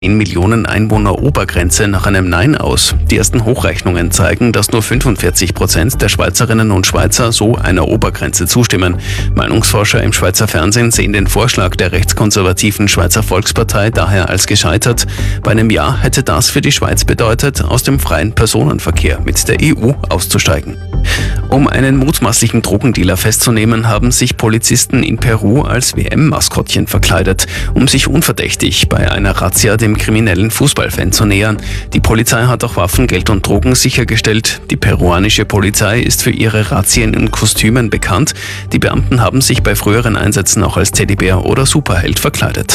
10 Millionen Einwohner Obergrenze nach einem Nein aus. Die ersten Hochrechnungen zeigen, dass nur 45% der Schweizerinnen und Schweizer so einer Obergrenze zustimmen. Meinungsforscher im Schweizer Fernsehen sehen den Vorschlag der rechtskonservativen Schweizer Volkspartei daher als gescheitert. Bei einem Ja hätte das für die Schweiz bedeutet, aus dem freien Personenverkehr mit der EU auszusteigen. Um einen mutmaßlichen Drogendealer festzunehmen, haben sich Polizisten in Peru als WM-Maskottchen verkleidet, um sich unverdächtig bei einer Razzia dem kriminellen Fußballfan zu nähern. Die Polizei hat auch Waffen, Geld und Drogen sichergestellt. Die peruanische Polizei ist für ihre Razzien in Kostümen bekannt. Die Beamten haben sich bei früheren Einsätzen auch als Teddybär oder Superheld verkleidet.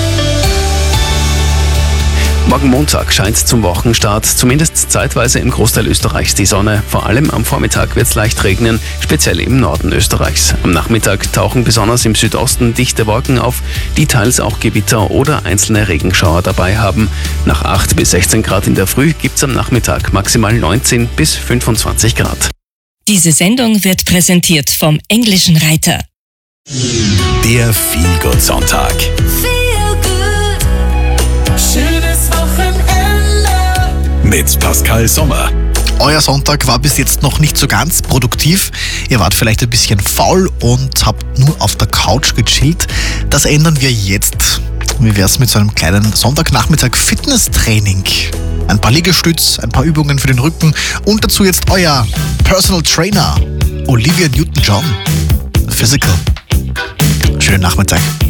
Morgen Montag scheint zum Wochenstart zumindest zeitweise im Großteil Österreichs die Sonne. Vor allem am Vormittag wird es leicht regnen, speziell im Norden Österreichs. Am Nachmittag tauchen besonders im Südosten dichte Wolken auf, die teils auch Gewitter oder einzelne Regenschauer dabei haben. Nach 8 bis 16 Grad in der Früh gibt es am Nachmittag maximal 19 bis 25 Grad. Diese Sendung wird präsentiert vom Englischen Reiter. Der Feel-Good-Sonntag. Mit Pascal Sommer. Euer Sonntag war bis jetzt noch nicht so ganz produktiv. Ihr wart vielleicht ein bisschen faul und habt nur auf der Couch gechillt. Das ändern wir jetzt. Wie wär's mit so einem kleinen Sonntagnachmittag Fitnesstraining? Ein paar Liegestütz, ein paar Übungen für den Rücken und dazu jetzt euer Personal Trainer Olivia Newton-John. Physical. Schönen Nachmittag.